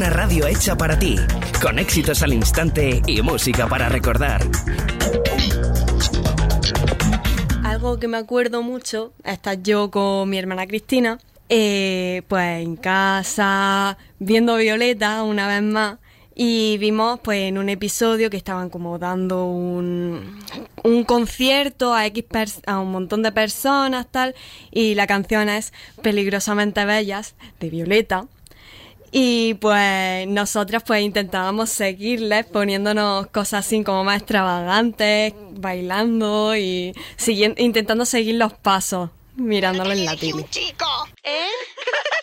Una radio hecha para ti, con éxitos al instante y música para recordar. Algo que me acuerdo mucho, estar yo con mi hermana Cristina, pues en casa, viendo Violeta una vez más, y vimos pues en un episodio que estaban como dando un concierto a un montón de personas, tal, y la canción es Peligrosamente Bellas, de Violeta. Y pues nosotras pues intentábamos seguirles poniéndonos cosas así como más extravagantes, bailando y intentando seguir los pasos, mirándolo en la tele. ¡Un chico! ¿Eh?